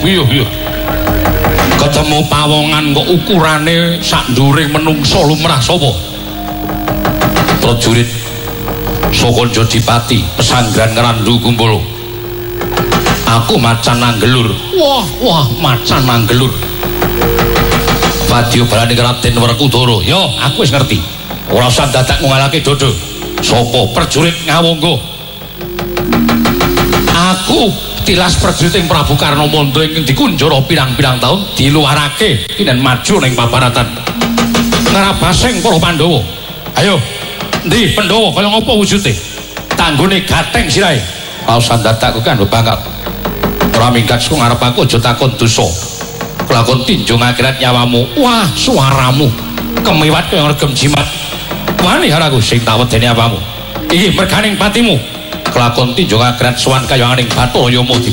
iya. Ketemu pawongan kok ukurane sak nduring menungso lumrah sapa? Prajurit saka Jodipati, pesanggrahan Ngrandu Kumpul. Aku Macan Anggelur. Wah, Macan Anggelur. Padya balane Raden Werkudara. Yo, aku wis ngerti. Ora usah dadak ngalake dodo. Sapa prajurit ngawangga? Aku tilas prajurit Prabu Karnamandha ingkang dikunjara pirang-pirang taun diluarake kinen maju ning pabaratan ngrabasing para Pandhawa. Ayo, ndi Pandhawa kaya ngapa wujude? Tanggone gateng sirahe. Ora usah dadak kan bakal. Ora minggat saka ngarep aku aja takon dosa. Kelakon tinjung akhirat nyawamu. Wah, suaramu kemiwat kaya regem jimat. Wani haraku sing tak wedeni apamu. Iki merganing patimu. Kelakon tinjung akhirat sowan kaya aning Bathara Yama